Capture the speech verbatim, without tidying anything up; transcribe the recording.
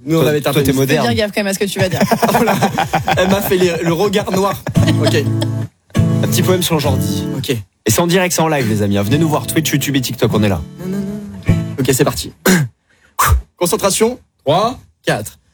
Nous, on Toi- avait été un toi, peu t'es mis- moderne. Fais bien gaffe quand même à ce que tu vas dire. Voilà. Elle m'a fait les- le regard noir. Ok, Un petit poème sur le Jordi. ok. Et c'est en direct, c'est en live, les amis. Venez nous voir, Twitch, YouTube et TikTok, on est là. Ok, c'est parti. Concentration. trois, quatre.